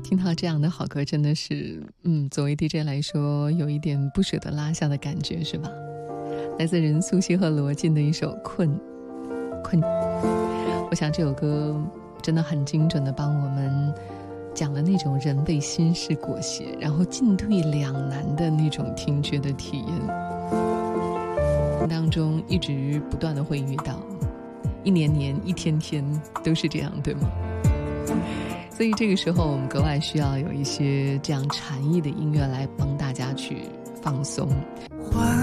听到这样的好歌真的是作为 DJ 来说有一点不舍得拉下的感觉，是吧？来自任素汐和罗晋的一首困。我想这首歌真的很精准地帮我们讲了那种人被心事裹挟，然后进退两难的那种听觉的体验当中，一直不断地会遇到，一年年一天天都是这样，对吗？所以这个时候我们格外需要有一些这样禅意的音乐来帮大家去放松。